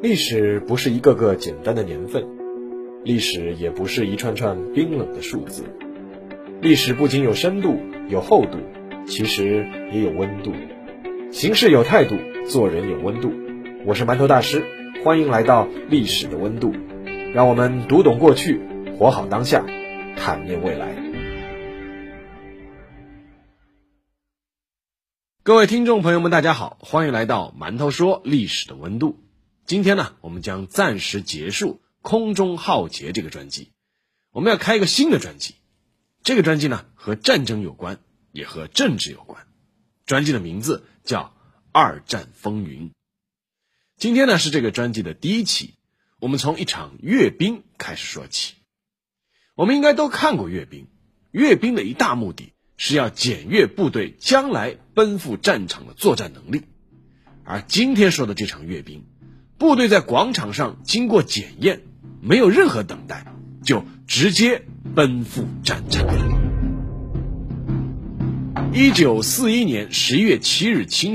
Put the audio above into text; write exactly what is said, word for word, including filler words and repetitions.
历史不是一个个简单的年份，历史也不是一串串冰冷的数字。历史不仅有深度有厚度，其实也有温度。行事有态度，做人有温度。我是馒头大师，欢迎来到历史的温度，让我们读懂过去，活好当下，坦面未来。各位听众朋友们大家好，欢迎来到馒头说历史的温度。今天呢，我们将暂时结束空中浩劫这个专辑，我们要开一个新的专辑。这个专辑呢，和战争有关，也和政治有关。专辑的名字叫二战风云。今天呢，是这个专辑的第一期，我们从一场阅兵开始说起。我们应该都看过阅兵，阅兵的一大目的是要检阅部队将来奔赴战场的作战能力。而今天说的这场阅兵，部队在广场上经过检验，没有任何等待，就直接奔赴战场。一九四一年十一月七日清